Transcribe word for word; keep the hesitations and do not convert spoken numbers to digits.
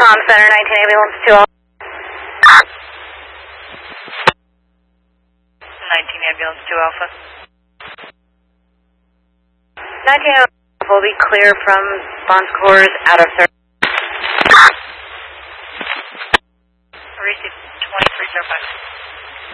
Comm Center, nineteen Ambulance two Alpha. nineteen Ambulance two Alpha. nineteen Alpha will be clear from response cores out of service.